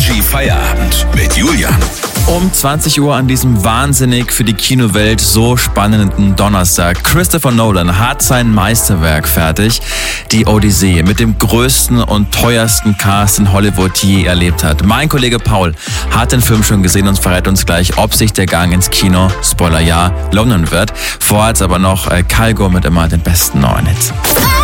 Energy Feierabend mit Julian. Um 20 Uhr an diesem wahnsinnig für die Kinowelt so spannenden Donnerstag. Christopher Nolan hat sein Meisterwerk fertig. Die Odyssee mit dem größten und teuersten Cast in Hollywood je erlebt hat. Mein Kollege Paul hat den Film schon gesehen und verrät uns gleich, ob sich der Gang ins Kino, Spoiler ja, lohnen wird. Vorher aber noch Kygo mit immer den besten neuen Hits.